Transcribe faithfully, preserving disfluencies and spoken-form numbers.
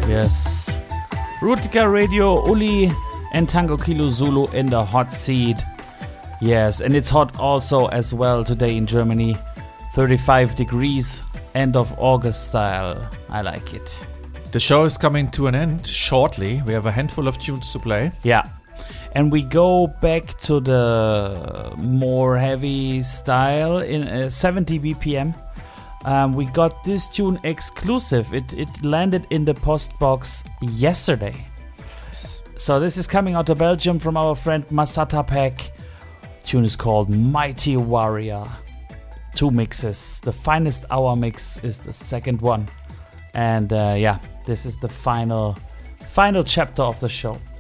Yes. Rutica Radio, Uli and Tango Kilo Zulu in the hot seat. Yes, and it's hot also as well today in Germany. thirty-five degrees, end of August style. I like it. The show is coming to an end shortly. We have a handful of tunes to play. Yeah. And we go back to the more heavy style in uh, seventy B P M. Um, we got this tune exclusive. It it landed in the post box yesterday. So this is coming out of Belgium from our friend Masata Pack. Tune is called Mighty Warrior. Two mixes. The Finest Hour mix is the second one. And uh, yeah, this is the final final chapter of the show.